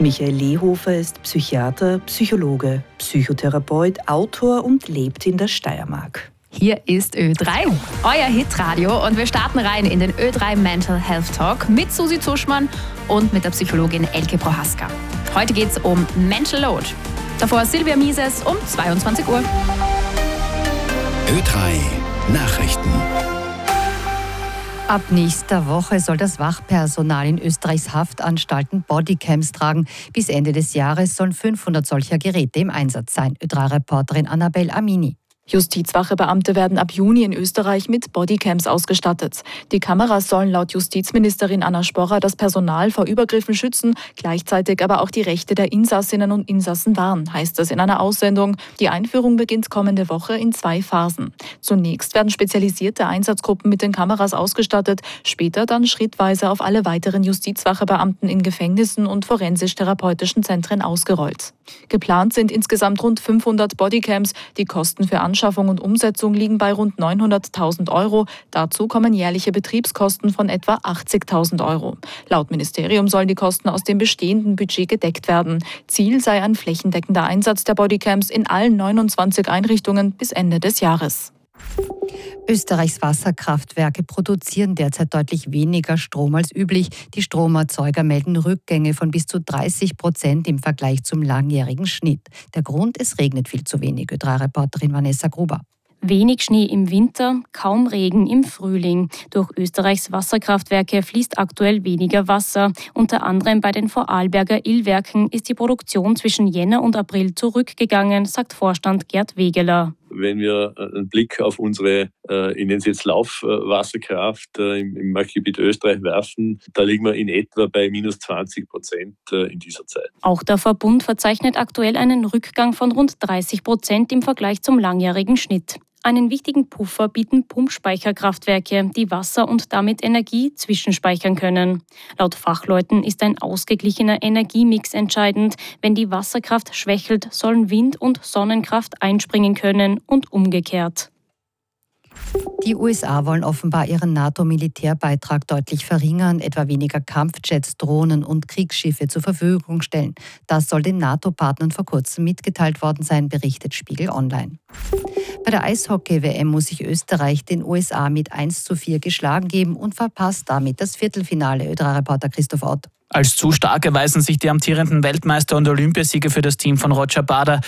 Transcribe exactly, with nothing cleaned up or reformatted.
Michael Lehofer ist Psychiater, Psychologe, Psychotherapeut, Autor und lebt in der Steiermark. Hier ist Ö drei, euer Hitradio, und wir starten rein in den Ö drei Mental Health Talk mit Susi Zuschmann und mit der Psychologin Elke Prohaska. Heute geht es um Mental Load. Davor Silvia Mises um zweiundzwanzig Uhr. Ö drei Nachrichten. Ab nächster Woche soll das Wachpersonal in Österreichs Haftanstalten Bodycams tragen. Bis Ende des Jahres sollen fünfhundert solcher Geräte im Einsatz sein. Ö drei Reporterin Annabelle Amini. Justizwachebeamte werden ab Juni in Österreich mit Bodycams ausgestattet. Die Kameras sollen laut Justizministerin Anna Sporrer das Personal vor Übergriffen schützen, gleichzeitig aber auch die Rechte der Insassinnen und Insassen wahren, heißt es in einer Aussendung. Die Einführung beginnt kommende Woche in zwei Phasen. Zunächst werden spezialisierte Einsatzgruppen mit den Kameras ausgestattet, später dann schrittweise auf alle weiteren Justizwachebeamten in Gefängnissen und forensisch-therapeutischen Zentren ausgerollt. Geplant sind insgesamt rund fünfhundert Bodycams. Die Kosten für Anschaffung und Umsetzung liegen bei rund neunhunderttausend Euro. Dazu kommen jährliche Betriebskosten von etwa achtzigtausend Euro. Laut Ministerium sollen die Kosten aus dem bestehenden Budget gedeckt werden. Ziel sei ein flächendeckender Einsatz der Bodycams in allen neunundzwanzig Einrichtungen bis Ende des Jahres. Österreichs Wasserkraftwerke produzieren derzeit deutlich weniger Strom als üblich. Die Stromerzeuger melden Rückgänge von bis zu dreißig Prozent im Vergleich zum langjährigen Schnitt. Der Grund: es regnet viel zu wenig. Ö drei Reporterin Vanessa Gruber. Wenig Schnee im Winter, kaum Regen im Frühling. Durch Österreichs Wasserkraftwerke fließt aktuell weniger Wasser. Unter anderem bei den Vorarlberger Illwerken ist die Produktion zwischen Jänner und April zurückgegangen, sagt Vorstand Gerd Wegeler. Wenn wir einen Blick auf unsere, äh, ich nenne es jetzt Laufwasserkraft äh, im, im Marktgebiet Österreich werfen, da liegen wir in etwa bei minus zwanzig Prozent äh, in dieser Zeit. Auch der Verbund verzeichnet aktuell einen Rückgang von rund dreißig Prozent im Vergleich zum langjährigen Schnitt. Einen wichtigen Puffer bieten Pumpspeicherkraftwerke, die Wasser und damit Energie zwischenspeichern können. Laut Fachleuten ist ein ausgeglichener Energiemix entscheidend. Wenn die Wasserkraft schwächelt, sollen Wind- und Sonnenkraft einspringen können und umgekehrt. Die U S A wollen offenbar ihren NATO-Militärbeitrag deutlich verringern, etwa weniger Kampfjets, Drohnen und Kriegsschiffe zur Verfügung stellen. Das soll den NATO-Partnern vor kurzem mitgeteilt worden sein, berichtet Spiegel Online. Bei der Eishockey-W M muss sich Österreich den U S A mit eins zu vier geschlagen geben und verpasst damit das Viertelfinale. Ö drei Reporter Christoph Ott. Als zu stark erweisen sich die amtierenden Weltmeister und Olympiasieger für das Team von Roger Bader.